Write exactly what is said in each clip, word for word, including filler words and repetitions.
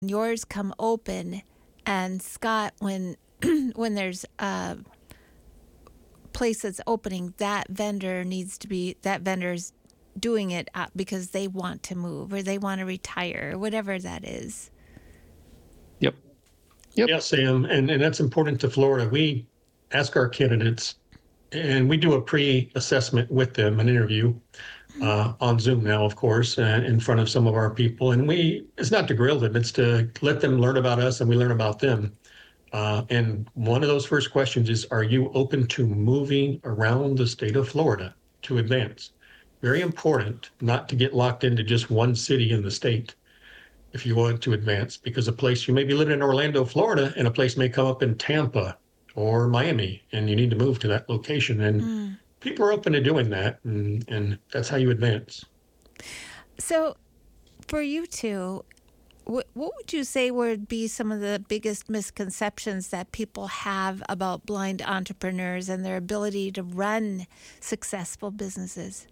yours come open, and Scott, when when there's a place that's opening, that vendor needs to be, that vendor's doing it uh, because they want to move or they want to retire or whatever that is. Yep. Yep. Yeah, Sam, and, and that's important to Florida. We ask our candidates, and we do a pre-assessment with them, an interview uh, on Zoom now, of course, uh, in front of some of our people. And we, it's not to grill them, it's to let them learn about us and we learn about them. Uh, and one of those first questions is, are you open to moving around the state of Florida to advance? Very important not to get locked into just one city in the state if you want to advance, because a place, you may be living in Orlando, Florida, and a place may come up in Tampa or Miami, and you need to move to that location. And mm. people are open to doing that, and, and that's how you advance. So for you two, what, what would you say would be some of the biggest misconceptions that people have about blind entrepreneurs and their ability to run successful businesses?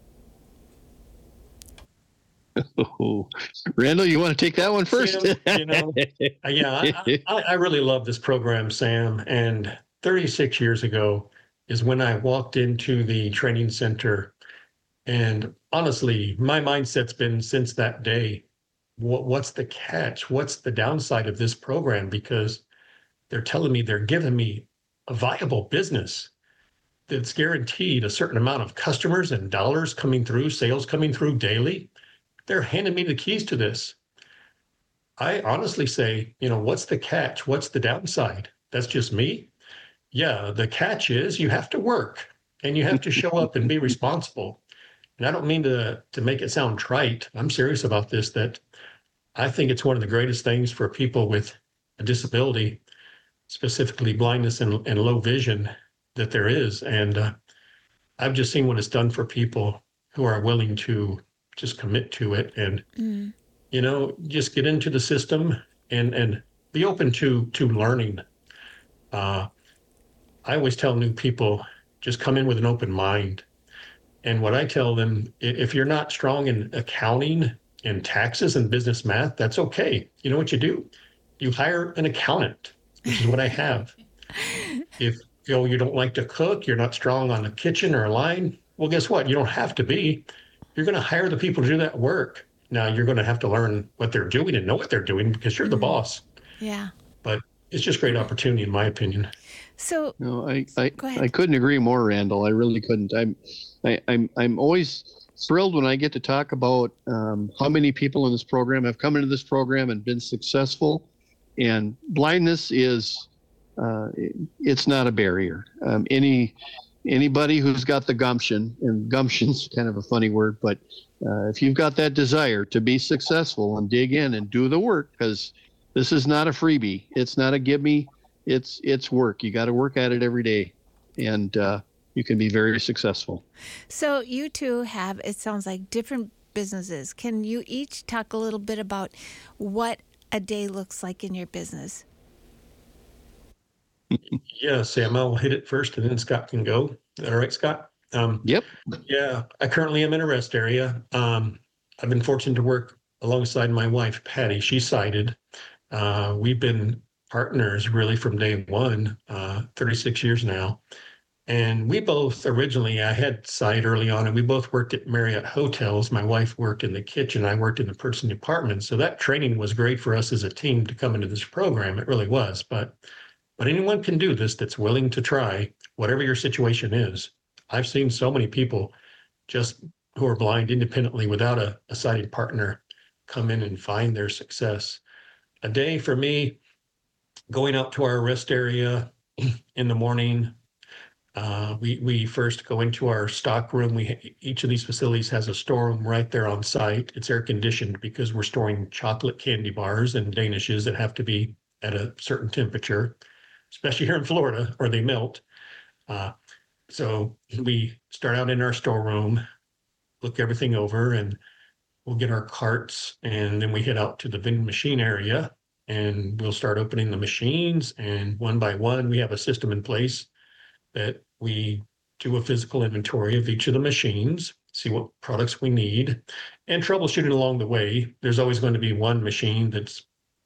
Oh, Randall, you want to take that one first? Sam, you know, yeah, I, I, I really love this program, Sam. And thirty-six years ago is when I walked into the training center. And honestly, my mindset's been since that day, what, what's the catch? What's the downside of this program? Because they're telling me, they're giving me a viable business that's guaranteed a certain amount of customers and dollars coming through, sales coming through daily. They're handing me the keys to this. I honestly say, you know, what's the catch? What's the downside? That's just me. Yeah, the catch is you have to work and you have to show up and be responsible. And I don't mean to, to make it sound trite. I'm serious about this, that I think it's one of the greatest things for people with a disability, specifically blindness and, and low vision, that there is. And uh, I've just seen what it's done for people who are willing to just commit to it and, mm. you know, just get into the system and, and be open to, to learning. Uh, I always tell new people, just come in with an open mind. And what I tell them, if you're not strong in accounting and taxes and business math, that's okay. You know what you do? You hire an accountant, which is what I have. If you know, you don't like to cook, you're not strong on the kitchen or a line, well, guess what? You don't have to be. You're going to hire the people to do that work. Now you're going to have to learn what they're doing and know what they're doing because you're mm. the boss. Yeah. But it's just great opportunity, in my opinion. So no, I I, I couldn't agree more, Randall. I really couldn't. I'm I, I'm I'm always thrilled when I get to talk about um, how many people in this program have come into this program and been successful. And blindness is uh, it's not a barrier. Um, any Anybody who's got the gumption, and gumption's kind of a funny word, but uh, if you've got that desire to be successful and dig in and do the work, because this is not a freebie, it's not a give me, it's it's work. You got to work at it every day, and uh, you can be very successful. So you two have, it sounds like, different businesses. Can you each talk a little bit about what a day looks like in your business? Yeah, Sam, I'll hit it first and then Scott can go. All right, Scott? Um, yep. Yeah, I currently am in a rest area. Um, I've been fortunate to work alongside my wife, Patty. She's sighted. Uh, we've been partners really from day one, uh, thirty-six years now. And we both originally, I had sight early on, and we both worked at Marriott Hotels. My wife worked in the kitchen. I worked in the purchasing department. So that training was great for us as a team to come into this program. It really was. But But anyone can do this that's willing to try, whatever your situation is. I've seen so many people just who are blind independently without a, a sighted partner come in and find their success. A day for me, going out to our rest area in the morning, uh, we, we first go into our stock room. We Each of these facilities has a storeroom right there on site. It's air conditioned because we're storing chocolate candy bars and Danishes that have to be at a certain temperature, especially here in Florida, or they melt. Uh, so we start out in our storeroom, look everything over, and we'll get our carts, and then we head out to the vending machine area, and we'll start opening the machines. And one by one, we have a system in place that we do a physical inventory of each of the machines, see what products we need, and troubleshooting along the way. There's always going to be one machine that's